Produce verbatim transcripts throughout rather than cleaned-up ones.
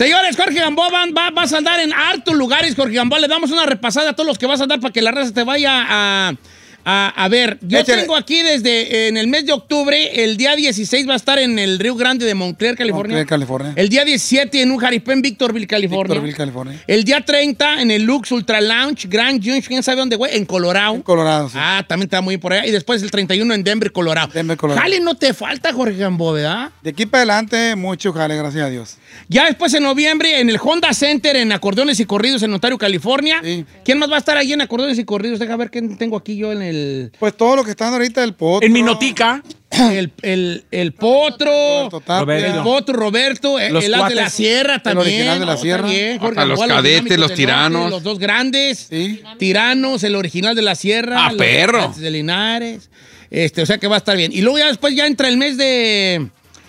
Señores, Jorge Gamboa van, va, vas a andar en hartos lugares, Jorge Gamboa. Le damos una repasada a todos los que vas a andar para que la raza te vaya a... A, a ver, yo Échale. tengo aquí desde en el mes de octubre, el día dieciséis va a estar en el Río Grande de Montclair, California. Montclair, California. El día diecisiete en un jaripeo en Victorville, California. Victorville, California. El día treinta en el Lux Ultra Lounge, Grand Junction, ¿quién sabe dónde, güey? En Colorado. En Colorado, sí. Ah, también está muy por allá. Y después el treinta y uno en Denver, Colorado. Denver, Colorado. Jale no te falta, Jorge Gamboa, ¿verdad? De aquí para adelante, mucho jale, gracias a Dios. Ya después en noviembre en el Honda Center en Acordeones y Corridos en Ontario, California. Sí. ¿Quién más va a estar ahí en Acordeones y Corridos? Deja ver qué tengo aquí yo en el... Pues todo lo que están ahorita, el Potro. En Minotica. El, el, el Potro, Roberto. el Potro, Roberto, el, el As de la Sierra también. El original de la Sierra. Bien, Jorge, los cadetes, los tiranos. Norte, los dos grandes. Sí. Tiranos, el original de la Sierra. ¡Ah, perro! Los de Linares. Este, o sea que va a estar bien. Y luego ya después ya entra el mes de...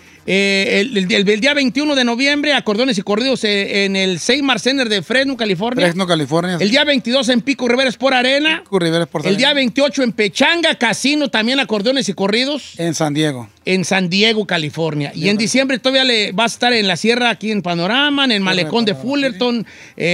Eh, el, el, el, el día veintiuno de noviembre, Acordeones y Corridos eh, en el Seymour Center de Fresno, California. Fresno, California. El día veintidós en Pico Rivera Sport Arena. Pico Rivera Sport El día Arena. veintiocho en Pechanga Casino, también Acordeones y Corridos. En San Diego. En San Diego, California. Y en diciembre todavía le va a estar en la Sierra, aquí en Panorama, en el Malecón de Fullerton,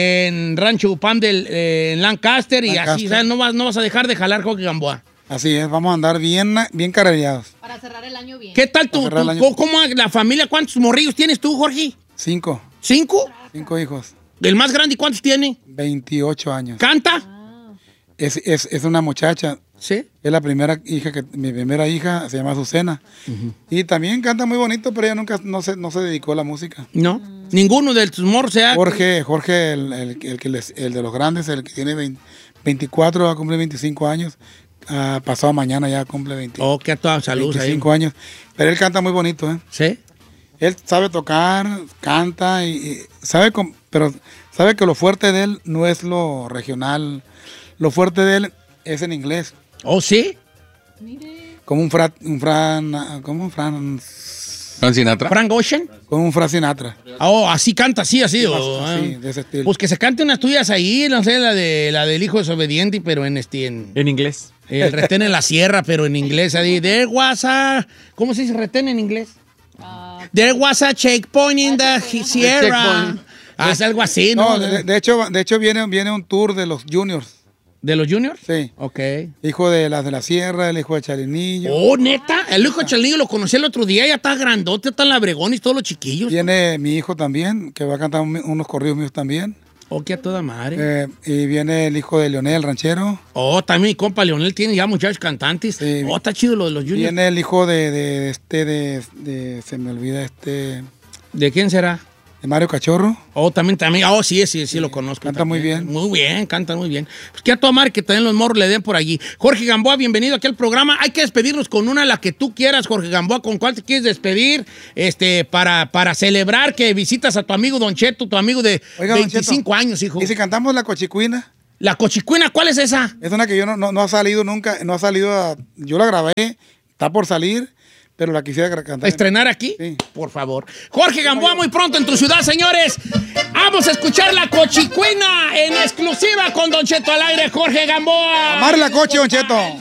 en Rancho Upam del, eh, en Lancaster, y Lancaster. así, ¿sabes? No vas, no vas a dejar de jalar Jorge Gamboa. Así es, vamos a andar bien, bien carrereados. Para cerrar el año bien. ¿Qué tal tu, tu año... cómo la familia? ¿Cuántos morrillos tienes tú, Jorge? Cinco. ¿Cinco? Cinco hijos. ¿El más grande cuántos tiene? veintiocho años. ¿Canta? Ah. Es, es, es una muchacha. Sí. Es la primera hija, que mi primera hija se llama Azucena. Uh-huh. Y también canta muy bonito, pero ella nunca no se, no se dedicó a la música. No. Mm. Ninguno de tus morros sea. Jorge, Jorge, el, el, el, que les, el de los grandes, el que tiene veinte, veinticuatro, va a cumplir veinticinco años. Uh, pasado mañana ya cumple veinte, oh, que a toda salud veinticinco ahí. años. Pero él canta muy bonito, ¿eh? Sí. Él sabe tocar, canta, y, y sabe, con, pero sabe que lo fuerte de él no es lo regional. Lo fuerte de él es en inglés. ¿Oh, sí? Como un Fran, un Fran, como un Fran... ¿Fran Sinatra? ¿Frank Ocean? Como un Fran Sinatra. Oh, así canta, así, así. Sí, oh, así, de ese estilo. Pues que se cante unas tuyas ahí, no sé, la de la del hijo desobediente, pero en este... En, en inglés. El retén en la sierra, pero en inglés. Ahí, there was a... ¿Cómo se dice retén en inglés? Uh, there was a checkpoint in the sierra. Ah, es algo así, ¿no? No, de, de hecho, de hecho viene, viene un tour de los juniors. ¿De los juniors? Sí. Ok. Hijo de las de la Sierra, el hijo de Chalinillo. Oh, ¿neta? El hijo de Chalinillo lo conocí el otro día, ya está grandote, está en Labregón y todos los chiquillos. Viene mi hijo también, que va a cantar un, unos corridos míos también. Oh, que a toda madre. Eh, y viene el hijo de Leonel, el ranchero. Oh, también mi compa Leonel tiene ya muchachos cantantes. Sí. Oh, está chido lo de los juniors. Viene el hijo de, de, de este, de, de, se me olvida este... ¿De quién será? De Mario Cachorro. Oh, también, también. Oh, sí, sí, sí, lo conozco. Canta también. muy bien. Muy bien, canta muy bien. Pues que a tu madre que también los morros le den por allí. Jorge Gamboa, bienvenido aquí al programa. Hay que despedirnos con una, la que tú quieras, Jorge Gamboa. ¿Con cuál te quieres despedir? Este, para, para celebrar que visitas a tu amigo Don Cheto, tu amigo de Oiga, veinticinco Cheto, años, hijo. ¿Y si cantamos la cochicuina? ¿La cochicuina? ¿Cuál es esa? Es una que yo no, no, no ha salido nunca, no ha salido a, yo la grabé, está por salir. Pero la quisiera cantar. ¿Estrenar aquí? Sí. Por favor. Jorge Gamboa, muy pronto en tu ciudad, señores. Vamos a escuchar la cochicuina en exclusiva con Don Cheto al aire, Jorge Gamboa. Amar la coche, Don Cheto.